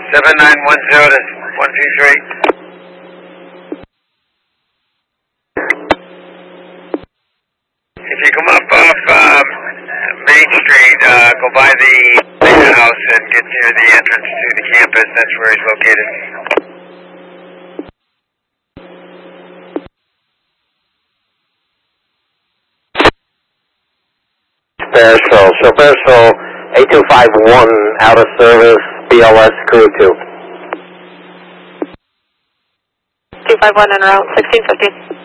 7910 to 123. If you come up off Main Street, go by the Lena House and get near the entrance to the campus. That's where he's located. Bearsville. So Bearsville 8251 out of service, BLS crew 2. 251 en route, 1615.